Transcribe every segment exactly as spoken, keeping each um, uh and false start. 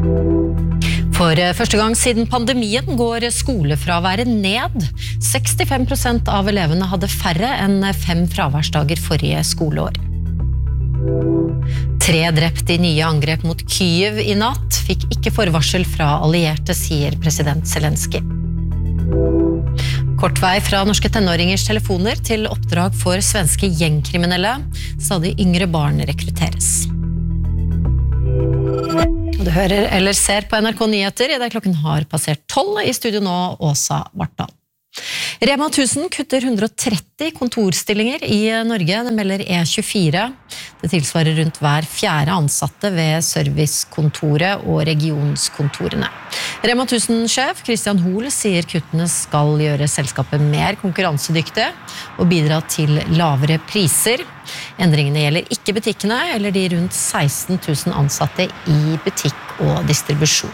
For første gang siden pandemien går skolefraværet ned. sekstifem prosent av elevene hadde færre enn fem fraværsdager forrige skoleår. Tre drept i nye angrep mot Kyiv i natt, fikk ikke forvarsel fra allierte, sier president Zelensky. Kort vei fra norske tenåringers telefoner til oppdrag for svenske gjengkriminelle. Stadig yngre barn rekrutteres. Du hører eller ser på N R K Nyheter, i det klokken har passert tolv, i studio nå Åsa Vartdal. Rema tusen kutter hundre og tretti kontorstillinger i Norge, det melder E tjuefire. Det tilsvarer rundt hver fjerde ansatte ved servicekontoret og regionskontorene. Rema tusen-sjef Christian Hoel sier kuttene skal gjøre selskapet mer konkurransedyktige og bidra til lavere priser. Endringene gjelder ikke butikkene eller de rundt seksten tusen ansatte i butikk og distribusjon.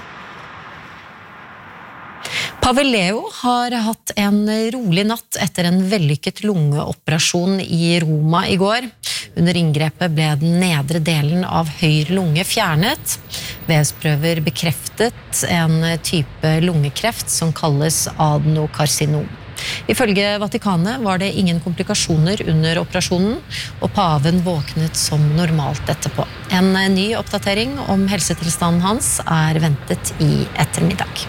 Paveleo har hatt en rolig natt etter en vellykket lungeoperasjon i Roma i går. Under inngrepet ble den nedre delen av høyre lunge fjernet. Vevsprøver bekreftet en type lungekreft som kalles adenokarsinom. Ifølge Vatikanet var det ingen komplikasjoner under operasjonen, og paven våknet som normalt etterpå. En ny oppdatering om helsetilstanden hans er ventet i ettermiddag.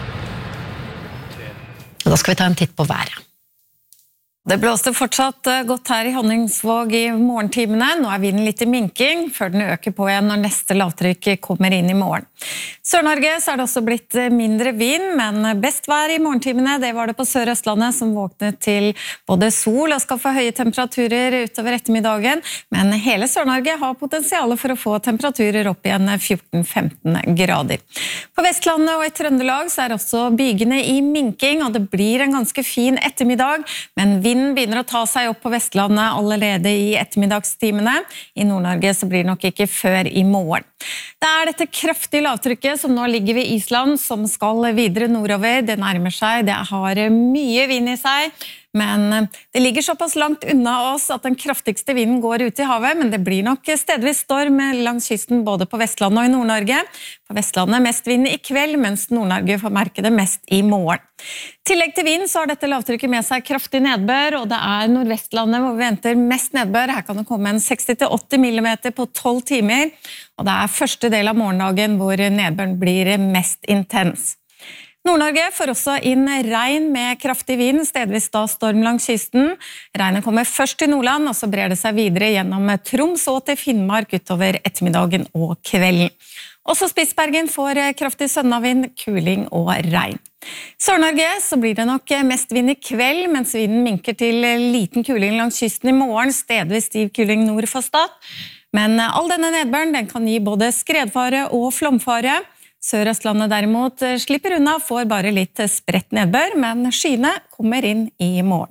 Da skal vi ta en titt på været. Det blåste fortsatt godt her i Honningsvåg i morgentimene. Nå er vinden litt i minking, før den øker på igjen når neste lavtrykk kommer inn i morgen. Sør-Norge så er det også blitt mindre vind, men best vær i morgentimene, det var det på Sør-Østlandet, som våknet til både sol og skal få høye temperaturer utover ettermiddagen, men hele Sør-Norge har potensial for å få temperaturer opp igjen fjorten til femten grader. På Vestlandet og i Trøndelag så er også bygene i minking, og det blir en ganske fin ettermiddag, men vind Vinden begynner å ta seg opp på Vestlandet allerede i ettermiddagstimene. I Nord-Norge så blir det nok ikke før i morgen. Det er dette kraftige lavtrykket som nå ligger ved Island, som skal videre nordover. Det nærmer seg, det har mye vind i seg, men det ligger såpass langt unna oss at den kraftigste vinden går ut i havet, men det blir nok stedvis storm langs kysten både på Vestlandet og i Nord-Norge. På Vestlandet mest vind i kveld, mens Nord-Norge får merke det mest i morgen. I tillegg til vind så har dette lavtrykket med seg kraftig nedbør, og det er Nordvestlandet hvor vi venter mest nedbør. Her kan det komme en seksti til åtti millimeter på tolv timer, og det er første del av morgendagen hvor nedbøren blir mest intens. Nord-Norge får også inn regn med kraftig vind, stedvis da storm langs kysten. Regnet kommer først til Nordland, og så brer det seg videre gjennom Troms og til Finnmark utover ettermiddagen og kvelden. Også Spitsbergen får kraftig sønnavind, kuling og regn. Sør-Norge så blir det nok mest vind i kveld, mens vinden minker til liten kuling langs kysten i morgen, stedvis stiv kuling nord for Stad. Men all denne nedbøren den kan gi både skredfare og flomfare. Sør-Østlandet derimot slipper unna, får bare litt spredt nedbør, men skyene kommer inn i morgen.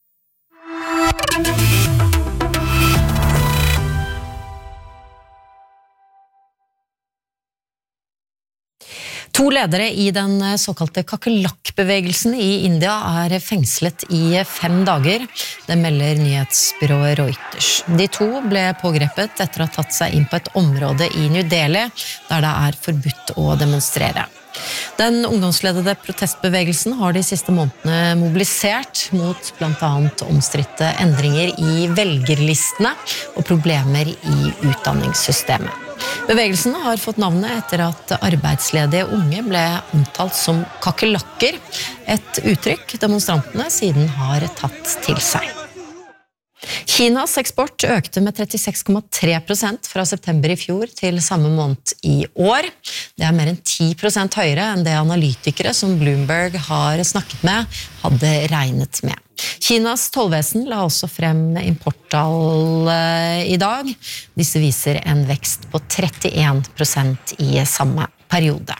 To ledere i den såkalte kakerlakkbevegelsen i India er fengslet i fem dager. Det melder nyhetsbyrået Reuters. De to ble pågrepet etter å ha tatt seg inn på et område i New Delhi, der det er forbudt å demonstrere. Den ungdomsledede protestbevegelsen har de siste månedene mobilisert mot blant annet omstridte endringer i velgerlistene og problemer i utdanningssystemet. Bevegelsen har fått navnet etter at arbeidsledige unge ble omtalt som kakerlakker, et uttrykk demonstrantene siden har tatt til seg. Kinas eksport økte med trettiseks komma tre prosent fra september i fjor til samme måned i år. Det er mer enn ti prosent høyere enn det analytikere som Bloomberg har snakket med hadde regnet med. Kinas tollvesen la også frem importtall i dag. Disse viser en vekst på trettien prosent i samme periode.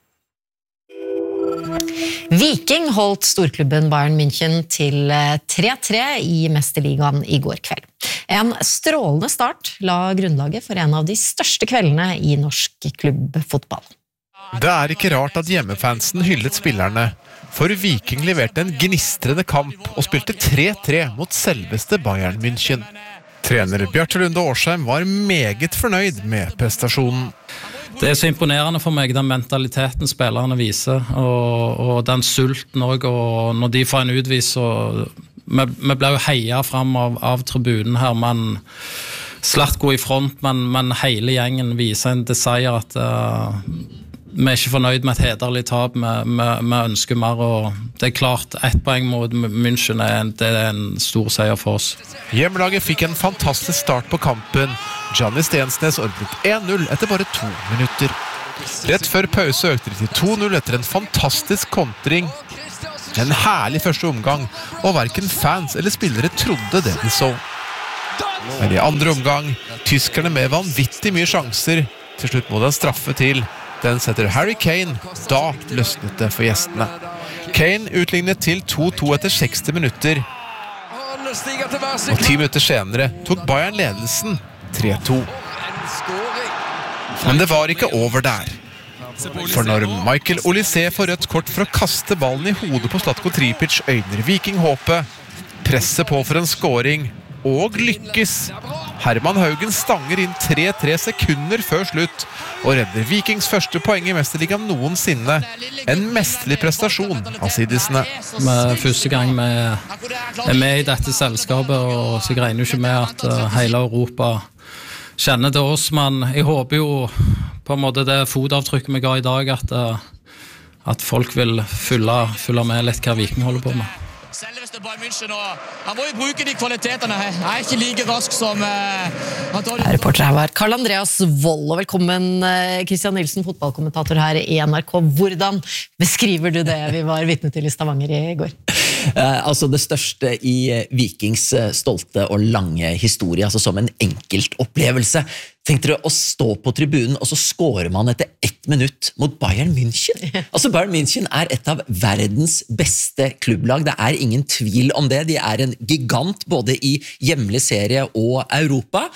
Viking holdt storklubben Bayern München til tre tre i Mesterligaen i går kveld. En strålende start la grunnlaget for en av de største kveldene i norsk klubbfotball. Det er ikke rart at hjemmefansen hyllet spillerne, for Viking leverte en gnistrende kamp og spilte tre tre mot selveste Bayern München. Trener Bjarte Lunde Årsheim var meget fornøyd med prestasjonen. det er så imponerende for meg, den mentaliteten spillerne viser, og, og den sulten også, og når de får en utvis, og vi, vi ble jo heia frem av, av tribunen her, men Zlatko i front, men, men hele gjengen viser en desire at uh, vi er ikke fornøyd med et hederlig tap, vi, vi, vi ønsker mer, og det er klart, ett poeng mot München er en, det er en stor seier for oss. Hjemmelaget fikk en fantastisk start på kampen. Gianni Stensnes ordnet en null etter bare to minutter. Rett før pause økte de til to null etter en fantastisk kontring. En herlig første omgang, og hverken fans eller spillere trodde det de så. Men i andre omgang, tyskerne med vanvittig mye sjanser, til slutt må det en straffe til. Den setter Harry Kane, da løsnet det for gjestene. Kane utlignet til to to etter seksti minutter. Og ti minutter senere tok Bayern ledelsen tre to. Men det var ikke over der. For når Michael Olise får rødt kort for å kaste ballen i hodet på Zlatko Tripic, øyner Viking håpet, presser på for en scoring, og lykkes. Herman Haugen stanger inn tre tre sekunder før slutt, og redder Vikings første poeng i Mesterligaen noensinne. En mesterlig prestasjon av sidisene. Med første gang vi er med i dette selskapet, og så regner jo ikke med at uh, hele Europa kjenner til oss, men jeg håper jo på en måte det fotavtrykket vi ga i dag, at, uh, at folk vil fylle, fylle med litt hva Viking holder på med. Selveste Bayern München, og han må jo bruke de kvalitetene her. Han er ikke like rask som uh, han tar... Reporter her var Karl Andreas Wold, og velkommen uh, Christian Nilsen, fotballkommentator her i N R K. Hvordan beskriver du det vi var vitne til i Stavanger i går? Eh, altså det største i Vikings stolte og lange historie, altså som en enkelt opplevelse. Tenk dere å stå på tribunen, og så scorer man etter ett minutt mot Bayern München. Altså Bayern München er et av verdens beste klubblag, det er ingen tvil om det. De er en gigant både i hjemlig serie og Europa,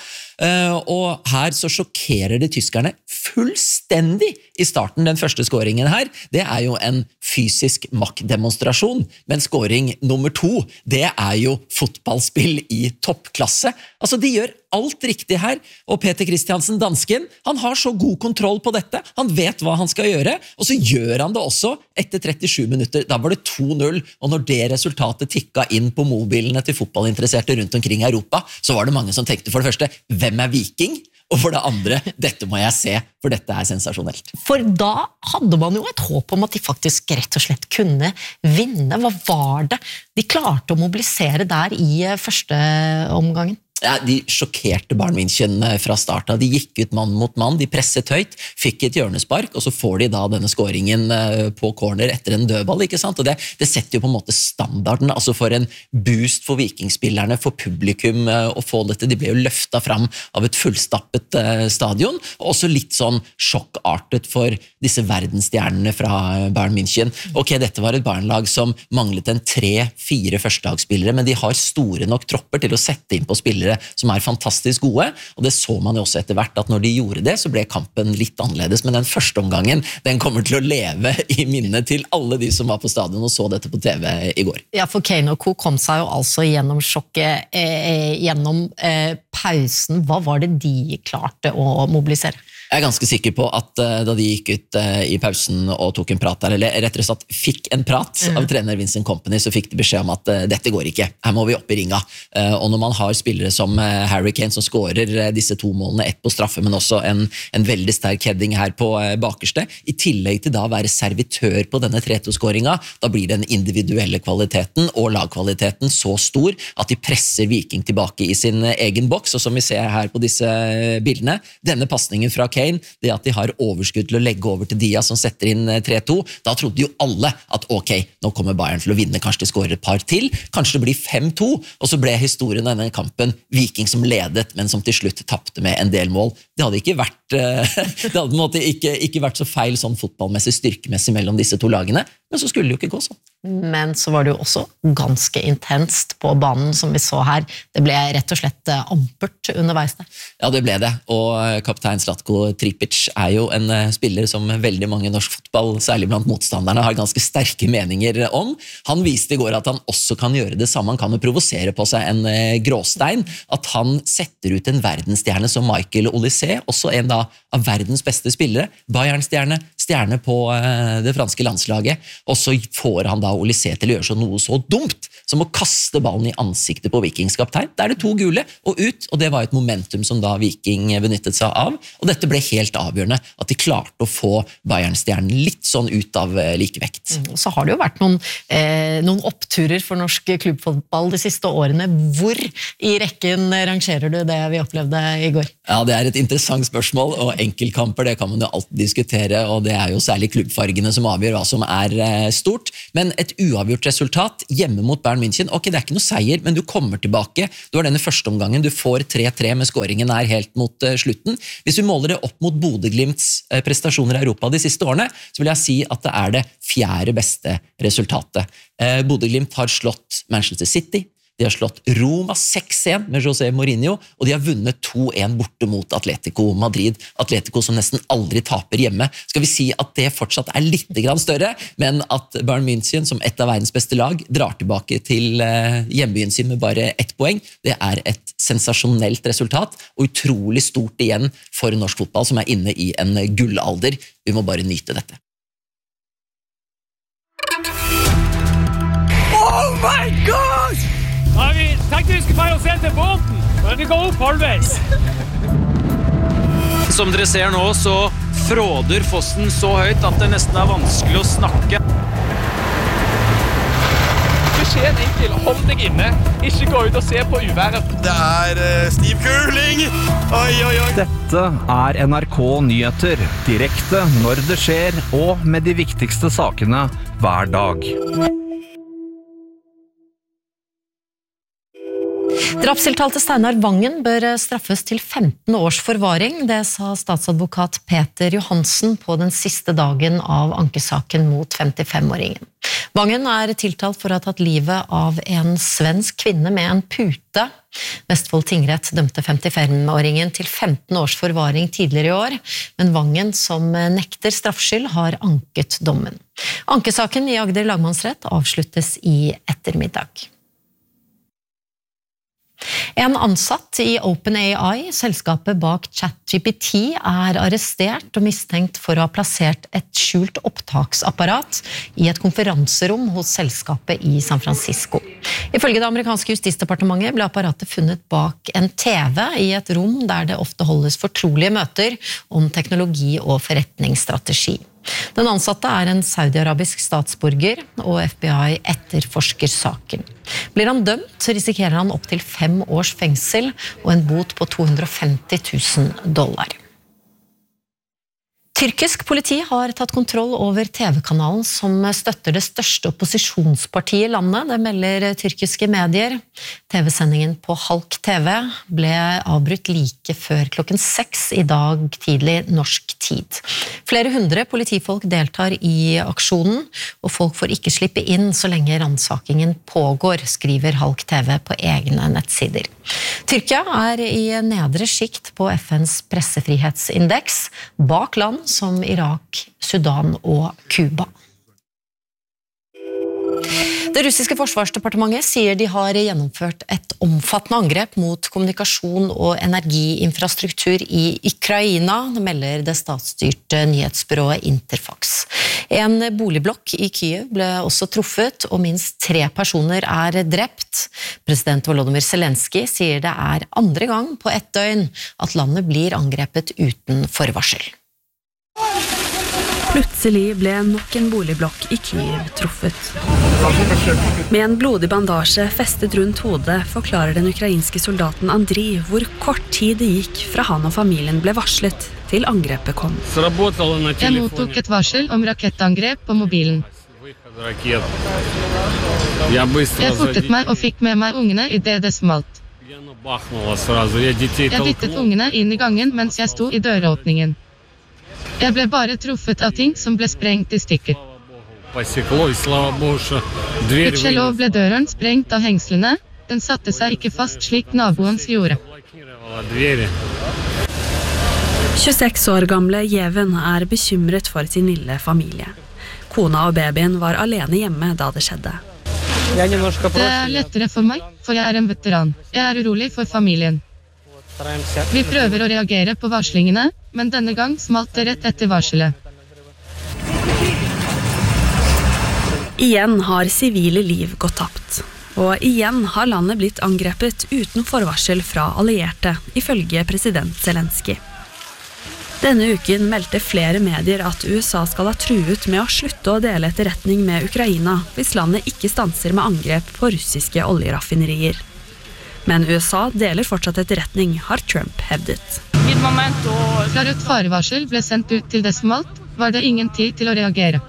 og her så sjokkerer det tyskerne fullstendig i starten. Den første scoringen her, det er jo en fysisk maktdemonstrasjon, men scoring nummer to, det er jo fotballspill i toppklasse. Altså de gjør alt riktig her, og Peter Christiansen, dansken, han har så god kontroll på dette, han vet hva han skal gjøre, og så gjør han det også etter trettisju minutter. Da var det to null, og når det resultatet tikket inn på mobilene til fotballinteresserte rundt omkring i Europa, så var det mange som tenkte for det første, hvem er Viking? Og for det andre, dette må jeg se, for dette er sensasjonelt. For da hadde man jo et håp om at de faktisk rett og slett kunne vinne. Hva var det de klarte å mobilisere der i første omgangen? Ja, de sjokkerte Bayern München fra starten. De gikk ut mann mot mann, de presset høyt, fikk et hjørnespark, og så får de da denne scoringen på corner etter en dødball, ikke sant? Og det, det setter jo på en måte standarden, altså for en boost for vikingspillerne, for publikum å få dette. De ble jo løftet fram av et fullstappet stadion, og også litt sånn sjokkartet for disse verdensstjernene fra Bayern München. Ok, dette var et Bayern-lag som manglet en tre-fire førstedagsspillere, men de har store nok tropper til å sette inn på spillere som er fantastisk gode, og det så man jo også etter hvert at når de gjorde det, så ble kampen litt annerledes, men den første omgangen, den kommer til å leve i minnet til alle de som var på stadion og så dette på T V i går. Ja, for Kane og Co kom seg jo altså gjennom sjokket, eh, gjennom eh, pausen. Hva var det de klarte å mobilisere? Jeg er ganske sikker på at uh, da de gikk ut uh, i pausen og tok en prat der, eller rettere sagt fikk en prat mm. av trener Vincent Kompany, så fikk de beskjed om at uh, dette går ikke, her må vi opp i ringa. Uh, og når man har spillere som uh, Harry Kane som scorer uh, disse to målene, ett på straffe, men også en, en veldig sterk heading her på uh, bakerste, i tillegg til da å være servitør på denne tre to-skåringa, da blir den individuelle kvaliteten og lagkvaliteten så stor at de presser Viking tilbake i sin uh, egen boks, og som vi ser her på disse uh, bildene, denne passningen fra Kane, det at de har overskudd til å legge over til Diaz som setter inn tre to, da trodde jo alle at ok, nå kommer Bayern til å vinne, kanskje de skårer et par til, kanskje det blir fem to, og så ble historien av denne kampen Viking som ledet, men som til slutt tappte med en del mål. Det hadde ikke vært, det hadde på en måte ikke, ikke vært så feil sånn fotballmessig, styrkemessig mellom disse to lagene, men så skulle det jo ikke gå sånn. Men så var det jo også ganske intenst på banen, som vi så her. Det ble rett og slett ampert underveis der. Ja, det ble det. Og kaptein Zlatko Tripic er jo en spiller som veldig mange i norsk fotball, særlig blant motstanderne, har ganske sterke meninger om. Han viste i går at han også kan gjøre det samme. Han kan jo provosere på seg en gråstein. At han setter ut en verdensstjerne som Michael Olysée, også en da av verdens beste spillere. Bayern-stjerne, stjerne på det franske landslaget. Og så får han da Olysée til å gjøre så noe så dumt som å kaste ballen i ansiktet på Vikings kaptein. Da er det to gule og ut, og det var et momentum som da Viking benyttet seg av. Og dette ble helt avgjørende, at de klarte å få Bayern-stjernen litt sånn ut av likevekt. Mm, så har det jo vært noen, eh, noen oppturer for norsk klubbfotball de siste årene. Hvor i rekken rangerer du det vi opplevde i går? Ja, det er et interessant spørsmål, og enkeltkamper, det kan man jo alltid diskutere, og det er jo særlig klubbfargene som avgjør hva som er stort. Men et uavgjort resultat hjemme mot Bayern München, ok, det er ikke noe seier, men du kommer tilbake, du har denne første omgangen, du får tre tre med skåringen her helt mot uh, slutten. Hvis vi måler det opp mot Bodø/Glimts uh, prestasjoner i Europa de siste årene, så vil jeg si at det er det fjerde beste resultatet. Uh, Bodø/Glimt har slått Manchester City, de har slått Roma seks en med José Mourinho, og de har vunnet to en borte mot Atletico Madrid. Atletico som nesten aldri taper hjemme. Skal vi si at det fortsatt er litt grann større, men at Bayern München som et av verdens beste lag drar tilbake til hjembyen sin med bare ett poeng, det er et sensasjonelt resultat, og utrolig stort igjen for norsk fotball som er inne i en gullalder. Vi må bare nyte dette. Oh my gosh! Ja, vi tenkte vi skulle feire oss helt til båten, men vi går opp halvveis. Som dere ser nå, så fråder fossen så høyt at det nesten er vanskelig å snakke. Beskjed enkel, hold deg inne, ikke gå ut og se på uværet. Det er uh, stiv kuling! Oi, oi, oi! Dette er N R K Nyheter, direkte når det skjer, og med de viktigste sakene hver dag. Drapstiltalte Steinar Vangen bør straffes til femten års forvaring, det sa statsadvokat Peter Johansen på den siste dagen av ankesaken mot femtifem-åringen. Vangen er tiltalt for å ha tatt livet av en svensk kvinne med en pute. Vestfold tingrett dømte femtifem-åringen til femten års forvaring tidligere i år, men Vangen, som nekter straffskyld, har anket dommen. Ankesaken i Agder lagmannsrett avsluttes i ettermiddag. En ansatt i OpenAI, selskapet bak ChatGPT, er arrestert og mistenkt for å ha plassert et skjult opptaksapparat i et konferanserom hos selskapet i San Francisco. Ifølge det amerikanske justisdepartementet ble apparatet funnet bak en T V i et rom der det ofte holdes fortrolige møter om teknologi og forretningsstrategi. Den ansatte er en saudi-arabisk statsborger, og F B I etterforsker saken. Blir han dømt, så risikerer han opp til fem års fengsel og en bot på to hundre og femti tusen dollar. Tyrkisk politi har tatt kontroll over T V-kanalen som støtter det største opposisjonspartiet i landet, det melder tyrkiske medier. T V-sendingen på Halk T V ble avbrutt like før klokken seks i dag tidlig norsk tid. Flere hundre politifolk deltar i aksjonen, og folk får ikke slippe inn så lenge ransakingen pågår, skriver Halk T V på egne nettsider. Tyrkia er i nedre skikt på F N's pressefrihetsindeks, bak land som Irak, Sudan og Kuba. Det russiske forsvarsdepartementet sier de har gjennomført et omfattende angrep mot kommunikasjon og energiinfrastruktur i Ukraina, melder det statsstyrte nyhetsbyrået Interfax. En boligblokk i Kyiv ble også truffet, og minst tre personer er drept. President Volodymyr Zelensky sier det er andre gang på ett døgn at landet blir angrepet uten forvarsel. Plutselig ble nok en boligblokk i Kyiv truffet. Med en blodig bandasje festet rundt hodet forklarer den ukrainske soldaten Andriy hvor kort tid det gikk fra han og familien ble varslet til angrepet kom. Jeg mottok et varsel om rakettangrep på mobilen. Jeg fortet meg og fikk med meg ungene i det det smalt. Jeg dyttet ungene inn i gangen mens jeg sto i døråpningen. Jeg ble bare truffet av ting som ble sprengt i stykker. Gudskjelov ble døren sprengt av hengslene. Den satte seg ikke fast slik naboens gjorde. tjueseks år gamle Jeven er bekymret for sin lille familie. Kona og babyen var alene hjemme da det skjedde. Det er lettere for meg, for jeg er en veteran. Jeg er urolig for familien. Vi prøver å reagere på varslingene, men denne gang smalt det rett etter varselet. Igjen har sivile liv gått tapt. Og igjen har landet blitt angrepet uten forvarsel fra allierte, ifølge president Zelensky. Denne uken meldte flere medier at U S A skal ha truet med å slutte å dele etterretning med Ukraina hvis landet ikke stanser med angrep på russiske oljeraffinerier. Men U S A deler fortsatt etterretning, har Trump hevdet. Fra rødt farevarsel ble sendt ut til det smalt, var det ingen tid til å reagere.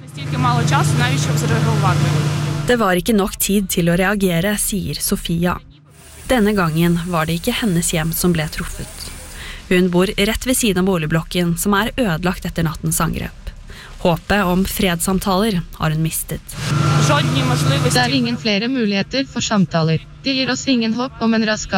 Det var ikke nok tid til å reagere, sier Sofia. Denne gangen var det ikke hennes hjem som ble truffet. Hun bor rett ved siden av boligblokken, som er ødelagt etter nattens angrep. Håpet om fredssamtaler har hun mistet. Det er ingen flere muligheter for samtaler. Det gir oss ingen håp om en rask